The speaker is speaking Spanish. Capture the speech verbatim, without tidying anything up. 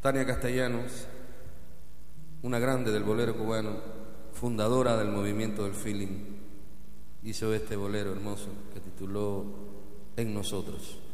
Tania Castellanos, una grande del bolero cubano, fundadora del movimiento del feeling, hizo este bolero hermoso que tituló En Nosotros.